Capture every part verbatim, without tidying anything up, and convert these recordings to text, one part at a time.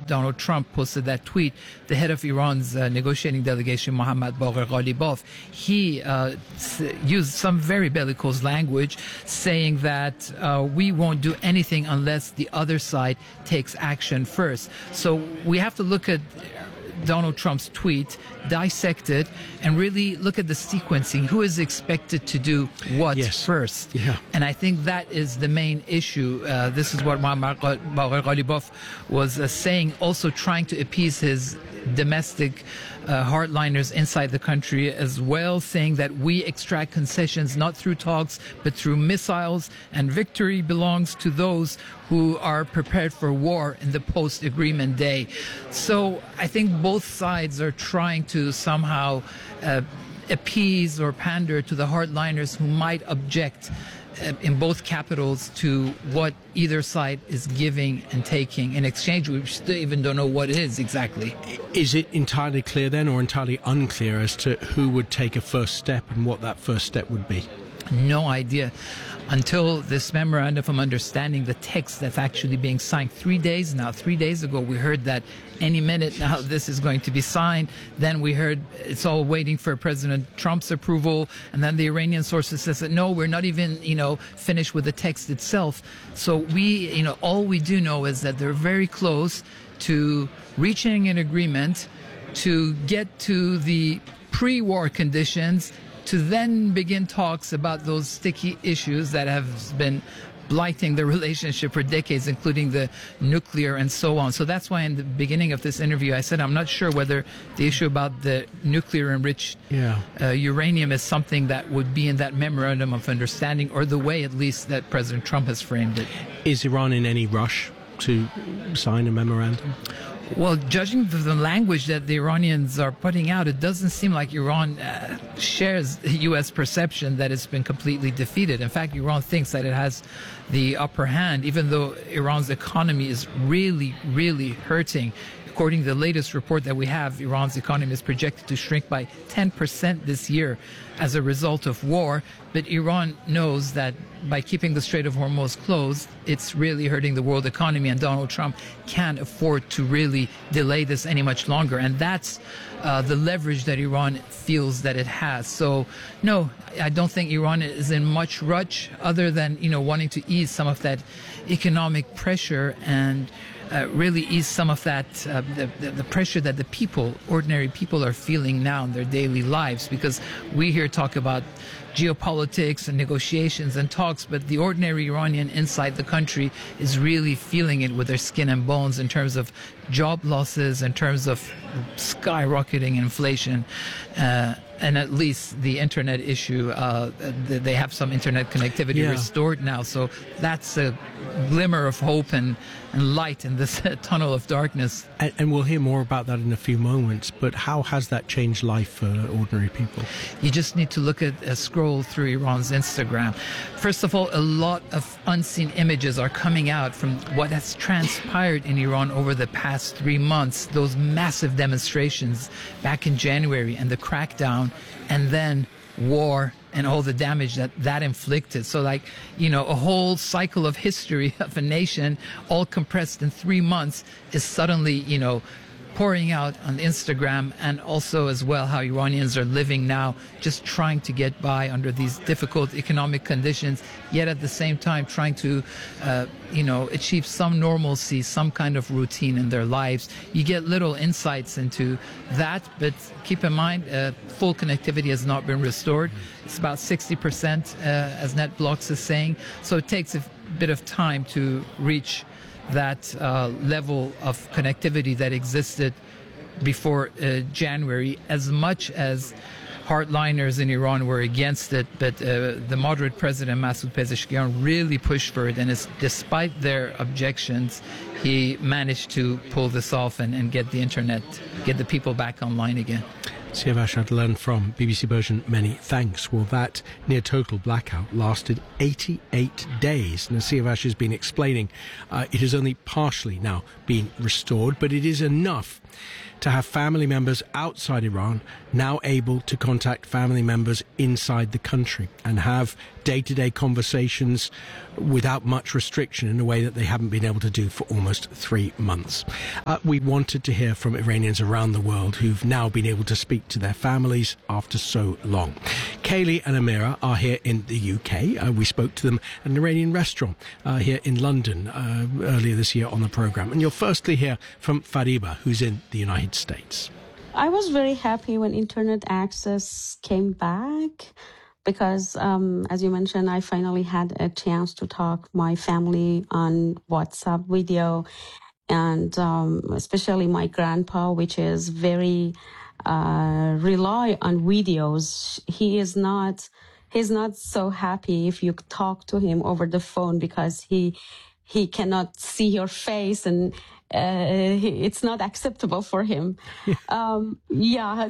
Donald Trump posted that tweet, the head of Iran's uh, negotiating delegation, Mohammad Bagher Ghalibaf, he uh, s- used some very bellicose language, saying that uh, we won't do anything unless the other side takes action first. So we have to look at Donald Trump's tweet, dissect it, and really look at the sequencing. Who is expected to do what yes. first? Yeah. And I think that is the main issue. Uh, this is what Mohammad Bagher Ghalibaf was uh, saying, also trying to appease his domestic uh, hardliners inside the country as well, saying that we extract concessions not through talks but through missiles, and victory belongs to those who are prepared for war in the post-agreement day. So I think both sides are trying to somehow uh, appease or pander to the hardliners who might object uh, in both capitals to what either side is giving and taking in exchange. We still even don't know what it is exactly. Is it entirely clear then, or entirely unclear as to who would take a first step and what that first step would be? No idea. Until this memorandum of understanding, the text that's actually being signed, three days now, three days ago, we heard that any minute now this is going to be signed. Then we heard it's all waiting for President Trump's approval. And then the Iranian sources says that no, we're not even, you know, finished with the text itself. So we, you know, all we do know is that they're very close to reaching an agreement to get to the pre-war conditions, to then begin talks about those sticky issues that have been blighting the relationship for decades, including the nuclear and so on. So that's why in the beginning of this interview I said I'm not sure whether the issue about the nuclear enriched yeah. uh, uranium is something that would be in that memorandum of understanding, or the way at least that President Trump has framed it. Is Iran in any rush to sign a memorandum? Well, judging from the language that the Iranians are putting out, it doesn't seem like Iran uh, shares the U S perception that it's been completely defeated. In fact, Iran thinks that it has the upper hand, even though Iran's economy is really, really hurting. According to the latest report that we have, Iran's economy is projected to shrink by ten percent this year as a result of war. But Iran knows that by keeping the Strait of Hormuz closed, it's really hurting the world economy, and Donald Trump can't afford to really delay this any much longer. And that's uh, the leverage that Iran feels that it has. So, no, I don't think Iran is in much rush, other than, you know, wanting to ease some of that economic pressure and Uh, really ease some of that, uh, the, the, the pressure that the people, ordinary people, are feeling now in their daily lives. Because we here talk about geopolitics and negotiations and talks, but the ordinary Iranian inside the country is really feeling it with their skin and bones in terms of job losses, in terms of skyrocketing inflation, uh, and at least the internet issue. Uh, they have some internet connectivity yeah. restored now, so that's a glimmer of hope and, and light in this tunnel of darkness. And, and we'll hear more about that in a few moments, but how has that changed life for ordinary people? You just need to look at a scroll through Iran's Instagram. First of all, a lot of unseen images are coming out from what has transpired in Iran over the past three months. Those massive demonstrations back in January, and the crackdown, and then war and all the damage that that inflicted. So, like, you know, a whole cycle of history of a nation all compressed in three months is suddenly, you know, pouring out on Instagram. And also as well how Iranians are living now, just trying to get by under these difficult economic conditions, yet at the same time trying to, uh, you know, achieve some normalcy, some kind of routine in their lives. You get little insights into that, but keep in mind, uh, full connectivity has not been restored. It's about sixty percent, uh, as NetBlocks is saying. So it takes a bit of time to reach that uh, level of connectivity that existed before uh, January, as much as hardliners in Iran were against it. But uh, the moderate president, Masoud Pezeshkian, really pushed for it, and it's, despite their objections, he managed to pull this off and, and get the internet, get the people back online again. Siavash Adlan from B B C Persian, many thanks. Well, that near-total blackout lasted eighty-eight days. And as Siavash has been explaining, uh, it has only partially now been restored, but it is enough to have family members outside Iran now able to contact family members inside the country and have day-to-day conversations without much restriction in a way that they haven't been able to do for almost three months. Uh, we wanted to hear from Iranians around the world who've now been able to speak to their families after so long. Kaylee and Amira are here in the U K. Uh, we spoke to them at an Iranian restaurant uh, here in London uh, earlier this year on the programme. And you'll firstly hear from Fariba, who's in the United States. I was very happy when internet access came back because, um, as you mentioned, I finally had a chance to talk my family on WhatsApp video, and um, especially my grandpa, which is very uh, rely on videos. He is not he's not so happy if you talk to him over the phone because he he cannot see your face and uh, it's not acceptable for him. um, yeah.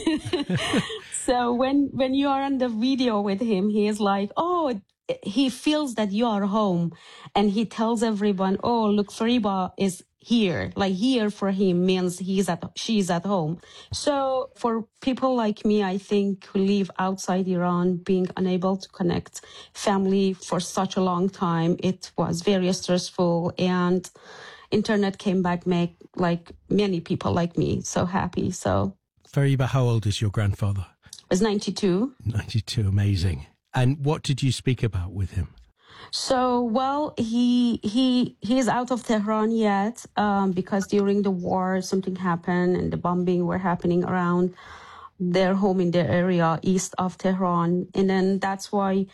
So when, when you are on the video with him, he is like, oh, he feels that you are home, and he tells everyone, oh, look, Fariba is here. Like here for him means he's at, she's at home. So for people like me, I think who live outside Iran, being unable to connect family for such a long time, it was very stressful, and internet came back, make like many people like me so happy. So Fariba, how old is your grandfather? He's ninety-two. ninety-two, amazing. And what did you speak about with him? So, well, he he he is out of Tehran yet um, because during the war something happened and the bombing were happening around their home in the area east of Tehran, and then that's why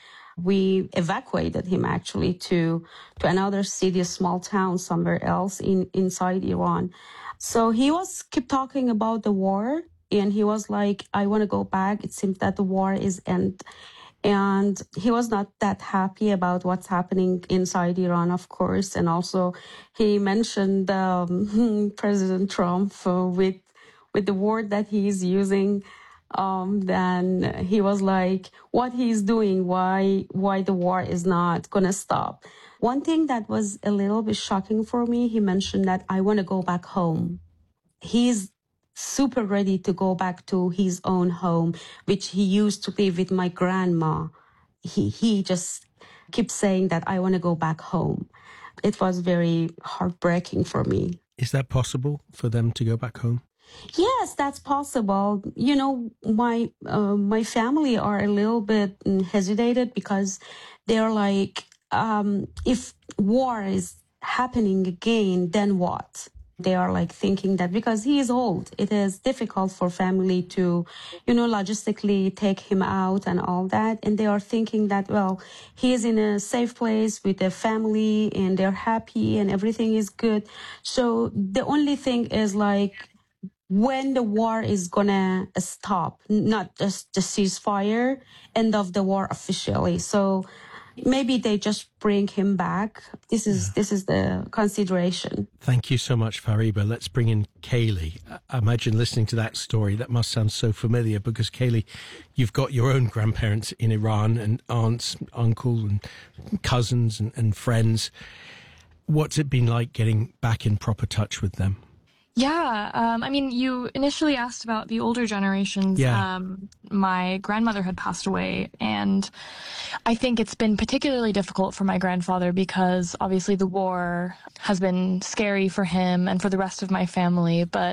we evacuated him actually to to another city, a small town somewhere else in inside Iran. So he was keep talking about the war, and he was like, "I want to go back. It seems that the war is end." And he was not that happy about what's happening inside Iran, of course. And also he mentioned um, President Trump uh, with with the word that he's using. Um, then he was like, what he's doing, why why the war is not going to stop. One thing that was a little bit shocking for me, he mentioned that I want to go back home. He's super ready to go back to his own home, which he used to live with my grandma. He he just keeps saying that I want to go back home. It was very heartbreaking for me. Is that possible for them to go back home? Yes, that's possible. You know, my uh, my family are a little bit hesitated because they're like, um, if war is happening again, then what? They are like thinking that because he is old, it is difficult for family to, you know, logistically take him out and all that. And they are thinking that, well, he is in a safe place with a family and they're happy and everything is good. So the only thing is like when the war is gonna stop, not just the ceasefire, end of the war officially. So maybe they just bring him back. This is yeah. this is the consideration. Thank you so much, Fariba. Let's bring in Kaylee. I imagine listening to that story, that must sound so familiar because, Kaylee, you've got your own grandparents in Iran and aunts, uncle and cousins and, and friends. What's it been like getting back in proper touch with them? Yeah, um, I mean, you initially asked about the older generations. Yeah. Um, my grandmother had passed away, and I think it's been particularly difficult for my grandfather because obviously the war has been scary for him and for the rest of my family, but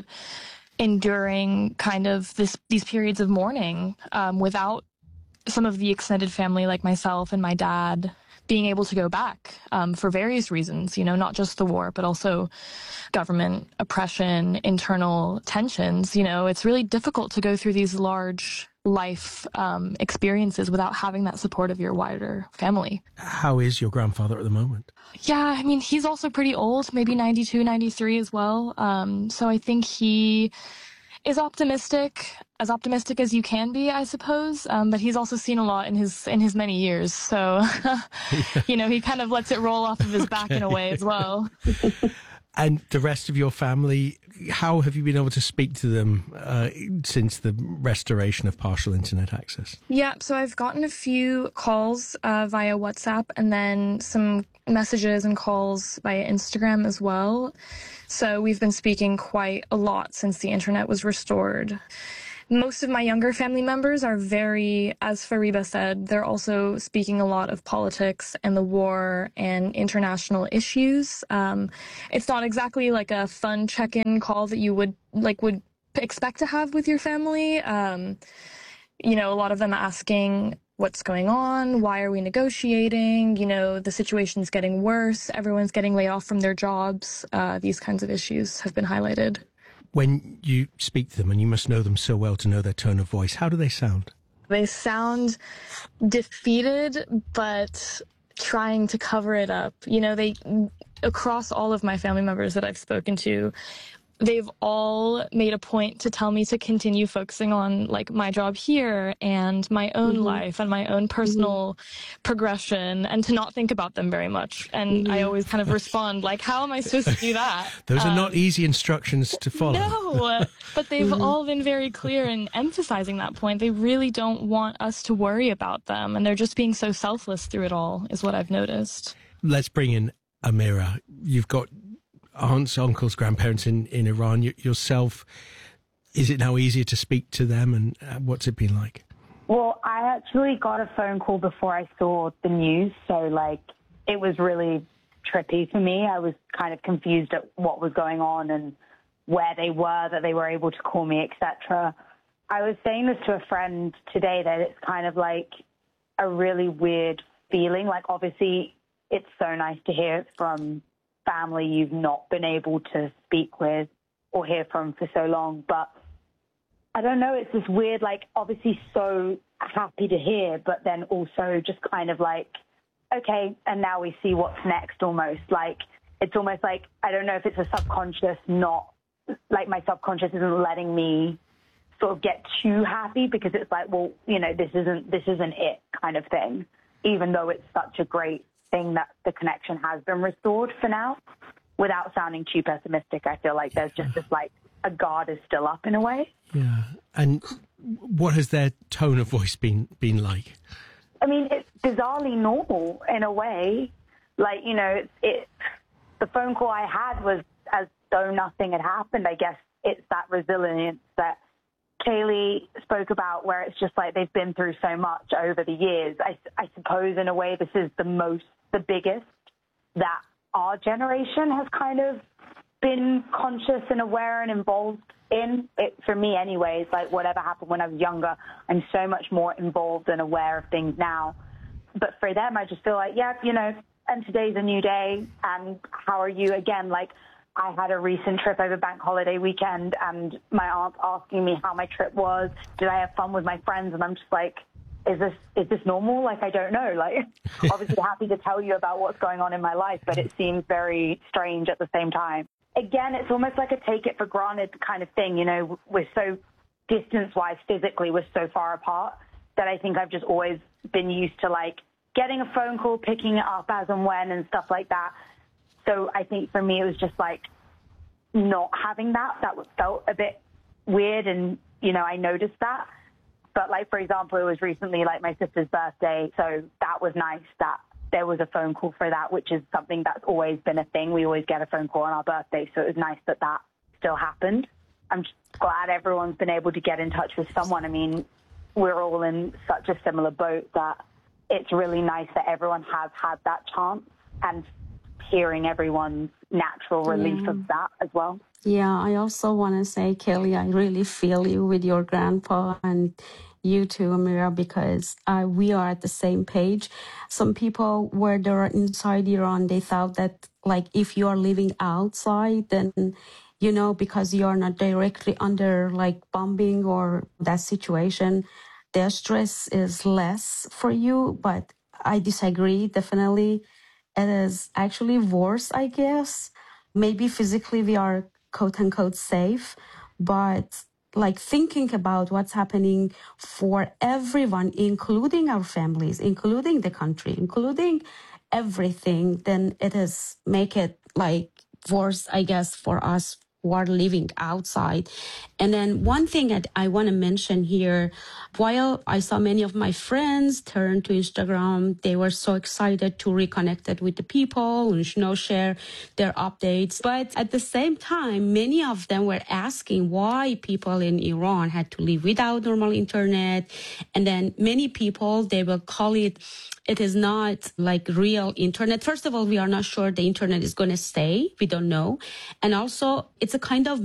enduring kind of this these periods of mourning um, without some of the extended family like myself and my dad being able to go back um, for various reasons, you know, not just the war, but also government oppression, internal tensions. You know, it's really difficult to go through these large life um, experiences without having that support of your wider family. How is your grandfather at the moment? Yeah, I mean, he's also pretty old, maybe ninety-two, ninety-three as well. Um, so I think he is optimistic, as optimistic as you can be, I suppose. Um, but he's also seen a lot in his in his many years. So, you know, he kind of lets it roll off of his back okay. in a way as well. And the rest of your family, how have you been able to speak to them uh, since the restoration of partial internet access? Yeah, so I've gotten a few calls uh, via WhatsApp and then some messages and calls via Instagram as well. So we've been speaking quite a lot since the internet was restored. Most of my younger family members are very, as Fariba said, they're also speaking a lot of politics and the war and international issues. Um, it's not exactly like a fun check-in call that you would like would expect to have with your family. Um, you know, a lot of them asking what's going on, why are we negotiating, you know, the situation's getting worse, everyone's getting laid off from their jobs. Uh, these kinds of issues have been highlighted. When you speak to them, and you must know them so well to know their tone of voice, how do they sound? They sound defeated, but trying to cover it up. You know, they, across all of my family members that I've spoken to, they've all made a point to tell me to continue focusing on like my job here and my own mm-hmm. life and my own personal mm-hmm. progression, and to not think about them very much. And mm-hmm. I always kind of respond like, how am I supposed to do that? Those um, are not easy instructions to follow. No, but they've mm-hmm. all been very clear in emphasizing that point. They really don't want us to worry about them, and they're just being so selfless through it all, is what I've noticed. Let's bring in Amira. You've got aunts, uncles, grandparents in, in Iran, y- yourself. Is it now easier to speak to them, and uh, what's it been like? Well, I actually got a phone call before I saw the news, so like it was really trippy for me. I was kind of confused at what was going on and where they were, that they were able to call me, et cetera. I was saying this to a friend today, that it's kind of like a really weird feeling. Like, obviously, it's so nice to hear it from family you've not been able to speak with or hear from for so long. But I don't know, it's this weird, like, obviously so happy to hear, but then also just kind of like, okay, and now we see what's next almost. Like, it's almost like, I don't know if it's a subconscious, not, like my subconscious isn't letting me sort of get too happy, because it's like, well, you know, this isn't, this isn't it kind of thing, even though it's such a great thing that the connection has been restored for now. Without sounding too pessimistic, I feel like there's just this, like, a guard is still up in a way. Yeah. And what has their tone of voice been been like? I mean, it's bizarrely normal in a way. Like, you know, it, it the phone call I had was as though nothing had happened. I guess it's that resilience that Kaylee spoke about, where it's just like they've been through so much over the years. I, I suppose in a way this is the most, the biggest that our generation has kind of been conscious and aware and involved in. It, for me anyways, like whatever happened when I was younger, I'm so much more involved and aware of things now. But for them, I just feel like, yeah, you know, and today's a new day, and how are you? Again, like, I had a recent trip over bank holiday weekend, and my aunt's asking me how my trip was. Did I have fun with my friends? And I'm just like, is this is this normal? Like, I don't know. Like, obviously happy to tell you about what's going on in my life, but it seems very strange at the same time. Again, it's almost like a take it for granted kind of thing. You know, we're so distance-wise, physically, we're so far apart that I think I've just always been used to, like, getting a phone call, picking it up as and when and stuff like that. So I think for me, it was just like not having that. That felt a bit weird. And, you know, I noticed that. But like, for example, it was recently like my sister's birthday. So that was nice that there was a phone call for that, which is something that's always been a thing. We always get a phone call on our birthday. So it was nice that that still happened. I'm just glad everyone's been able to get in touch with someone. I mean, we're all in such a similar boat that it's really nice that everyone has had that chance, and hearing everyone's natural relief yeah. of that as well. Yeah, I also want to say, Kelly, I really feel you with your grandpa, and you too, Amira, because uh, we are at the same page. Some people, where they're inside Iran, they thought that, like, if you are living outside, then, you know, because you are not directly under, like, bombing or that situation, their stress is less for you. But I disagree, definitely. It is actually worse, I guess. Maybe physically we are quote unquote safe, but like thinking about what's happening for everyone, including our families, including the country, including everything, then it is make it like worse, I guess, for us who are living outside. And then one thing that I want to mention here, while I saw many of my friends turn to Instagram, they were so excited to reconnect with the people and, you know, share their updates. But at the same time, many of them were asking why people in Iran had to live without normal internet. And then many people, they will call it, it is not like real internet. First of all, we are not sure the internet is going to stay. We don't know. And also, it's a kind of